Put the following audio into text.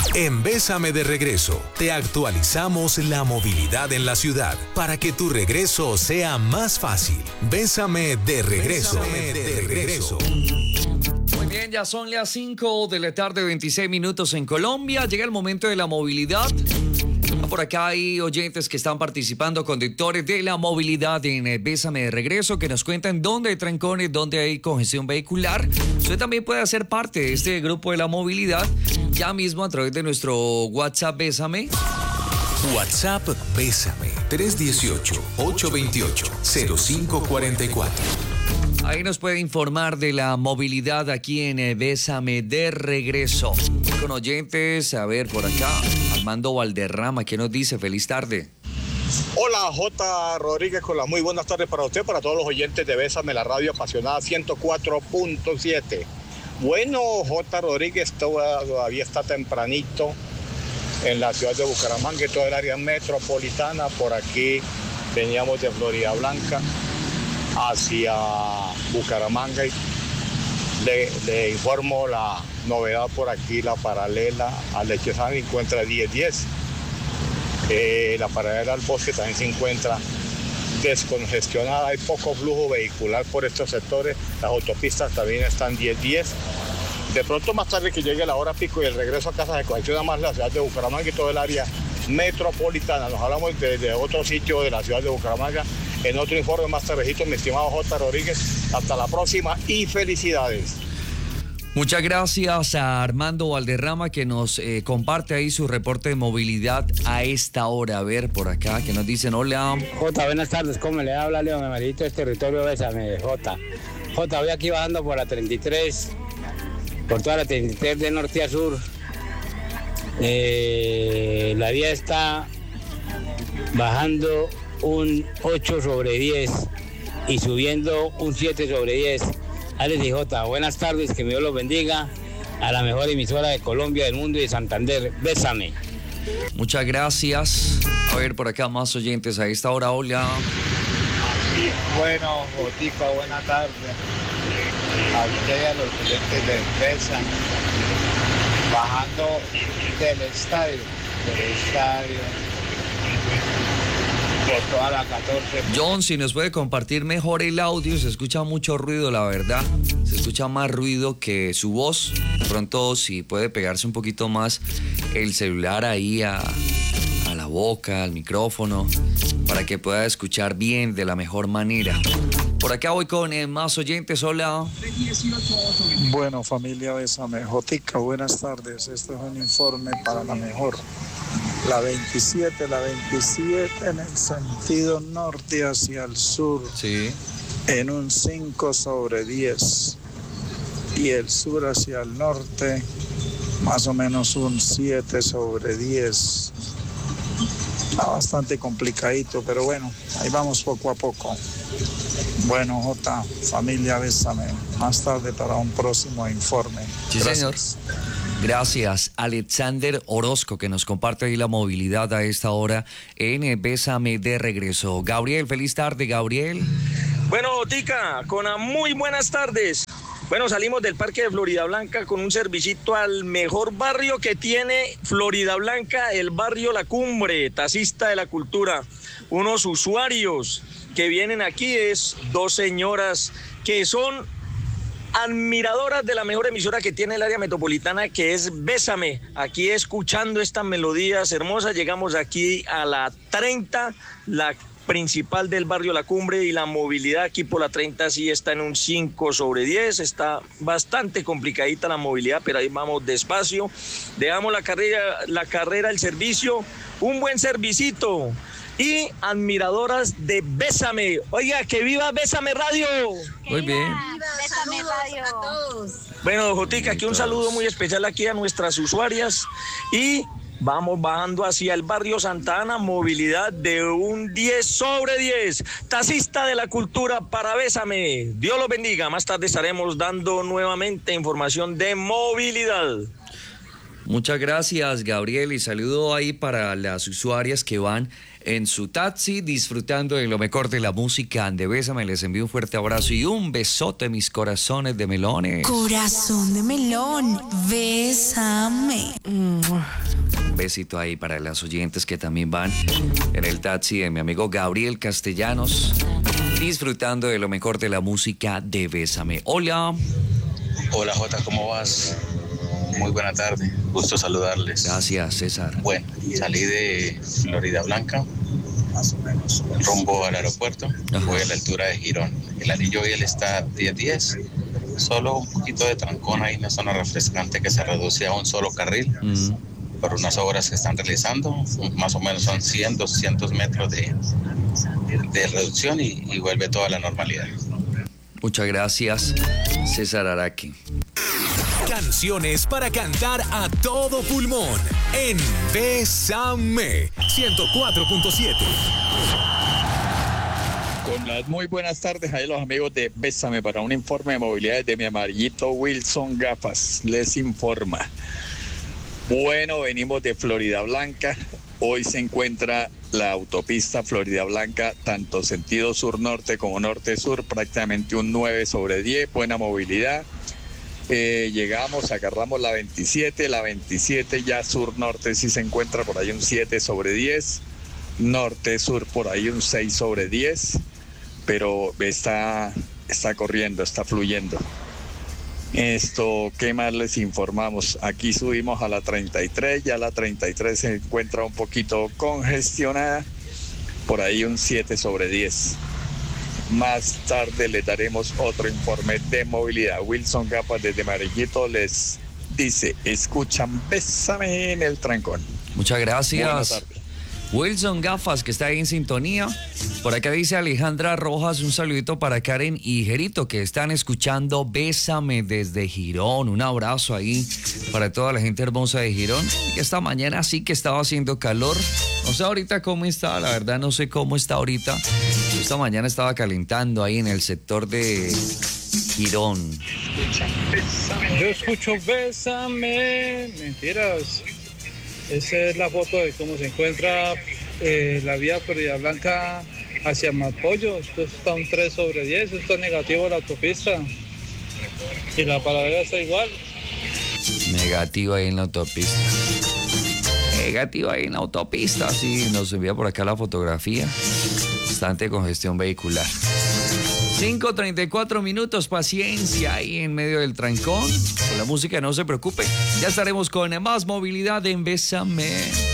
En Bésame de Regreso, te actualizamos la movilidad en la ciudad para que tu regreso sea más fácil. Bésame de Regreso. Bésame de Regreso. Muy bien, ya son las 5 de la tarde, 26 minutos en Colombia. Llega el momento de la movilidad. Por acá hay oyentes que están participando, conductores de la movilidad en Bésame de Regreso, que nos cuentan dónde hay trancones, dónde hay congestión vehicular. Usted también puede hacer parte de este grupo de la movilidad ya mismo a través de nuestro WhatsApp Bésame. WhatsApp Bésame 318-828-0544. Ahí nos puede informar de la movilidad aquí en Bésame de Regreso. Con oyentes, a ver por acá, Armando Valderrama, ¿qué nos dice? Feliz tarde. Hola, J. Rodríguez, con las muy buenas tardes para usted, para todos los oyentes de Bésame, la radio apasionada 104.7. Bueno, J. Rodríguez, todavía está tempranito en la ciudad de Bucaramanga y toda el área metropolitana. Por aquí veníamos de Florida Blanca hacia Bucaramanga y le informo la novedad por aquí. La paralela al Lechezán se encuentra 1010. La paralela al Bosque también se encuentra descongestionada, hay poco flujo vehicular por estos sectores, las autopistas también están 1010. De pronto más tarde que llegue la hora pico y el regreso a casa se congestiona más la ciudad de Bucaramanga y todo el área metropolitana. Nos hablamos desde otro sitio de la ciudad de Bucaramanga en otro informe más tardecito, mi estimado J. Rodríguez. Hasta la próxima y felicidades. Muchas gracias a Armando Valderrama que nos comparte ahí su reporte de movilidad a esta hora. A ver, por acá, que nos dicen hola. Jota, buenas tardes, ¿cómo le habla Leo Memarito? Es territorio Bésame, Jota. Jota, voy aquí bajando por la 33, por toda la 33 de norte a sur. La vía está bajando un 8/10 y subiendo un 7/10. Alex y Jota, buenas tardes, que mi Dios los bendiga, a la mejor emisora de Colombia, del mundo y de Santander. Bésame. Muchas gracias. A ver, por acá más oyentes a esta hora. Hola. Bueno, Jotica, buena tarde. A usted y a los oyentes de Bésame. Bajando del estadio. Por toda la 14. John, si nos puede compartir mejor el audio, se escucha mucho ruido, la verdad. Se escucha más ruido que su voz. De pronto, si puede pegarse un poquito más el celular ahí a la boca, al micrófono, para que pueda escuchar bien de la mejor manera. Por acá voy con más oyentes. Hola. Bueno, familia Bésame, Jotica, buenas tardes. Este es un informe para la mejor. La 27 en el sentido norte hacia el sur, sí, en un 5/10, y el sur hacia el norte más o menos un 7/10. Está bastante complicadito, pero bueno, ahí vamos poco a poco. Bueno, Jota, familia Bésame, más tarde para un próximo informe. Sí, gracias. Señor. Gracias, Alexander Orozco, que nos comparte ahí la movilidad a esta hora en Bésame de Regreso. Gabriel, feliz tarde, Gabriel. Bueno, Tica, con muy buenas tardes. Bueno, salimos del Parque de Florida Blanca con un servicito al mejor barrio que tiene Florida Blanca, el barrio La Cumbre, Taxista de la Cultura. Unos usuarios que vienen aquí es dos señoras que son admiradoras de la mejor emisora que tiene el área metropolitana, que es Bésame. Aquí escuchando estas melodías hermosas, llegamos aquí a la 30, la principal del barrio La Cumbre, y la movilidad aquí por la 30 sí está en un 5/10, está bastante complicadita la movilidad, pero ahí vamos despacio. Dejamos la carrera, el servicio, un buen servicito. Y admiradoras de Bésame. Oiga, que viva Bésame Radio. Muy bien. Bésame Radio a todos. Bueno, Jotica, aquí un saludo muy especial aquí a nuestras usuarias. Y vamos bajando hacia el barrio Santa Ana, movilidad de un 10/10. Taxista de la Cultura para Bésame. Dios los bendiga. Más tarde estaremos dando nuevamente información de movilidad. Muchas gracias, Gabriel, y saludo ahí para las usuarias que van en su taxi disfrutando de lo mejor de la música de Bésame. Les envío un fuerte abrazo y un besote, mis corazones de melones. Corazón de melón, bésame. Un besito ahí para las oyentes que también van en el taxi de mi amigo Gabriel Castellanos, disfrutando de lo mejor de la música de Bésame. Hola. Hola Jota, ¿cómo vas? Muy buena tarde, gusto saludarles. Gracias, César. Bueno, salí de Florida Blanca, rumbo al aeropuerto. Ajá. Voy a la altura de Girón. El anillo hoy está 10-10, solo un poquito de trancón ahí en la zona refrescante que se reduce a un solo carril por unas obras que están realizando. Más o menos son 100, 200 metros de reducción y vuelve toda la normalidad. Muchas gracias, César Araque. Canciones para cantar a todo pulmón en Bésame 104.7. Con las muy buenas tardes ahí los amigos de Bésame para un informe de movilidad de mi amarillito Wilson Gafas. Les informa. Bueno, venimos de Florida Blanca. Hoy se encuentra la autopista Florida Blanca, tanto sentido sur-norte como norte-sur, prácticamente un 9/10, buena movilidad. Llegamos, agarramos la 27 ya sur-norte sí se encuentra por ahí un 7/10, norte-sur por ahí un 6/10, pero está corriendo, está fluyendo. ¿Qué más les informamos? Aquí subimos a la 33, ya la 33 se encuentra un poquito congestionada, por ahí un 7/10. Más tarde les daremos otro informe de movilidad. Wilson Gafas desde Marillito les dice, escuchan Bésame en el trancón. Muchas gracias. Wilson Gafas, que está ahí en sintonía. Por acá dice Alejandra Rojas, un saludito para Karen y Jerito, que están escuchando Bésame desde Girón. Un abrazo ahí para toda la gente hermosa de Girón. Y esta mañana sí que estaba haciendo calor. No sé ahorita cómo está, la verdad no sé cómo está ahorita. Esta mañana estaba calentando ahí en el sector de Girón. Yo escucho Bésame. Mentiras. Esa es la foto de cómo se encuentra la vía Florida Blanca hacia Mapollo. Esto está un 3/10, esto está negativo la autopista. Y la paradera está igual. Negativo ahí en la autopista. Negativo ahí en la autopista. Sí, nos envía por acá la fotografía. Bastante congestión vehicular. 5:34 minutos, paciencia ahí en medio del trancón. Con la música no se preocupe. Ya estaremos con más movilidad en Bésame.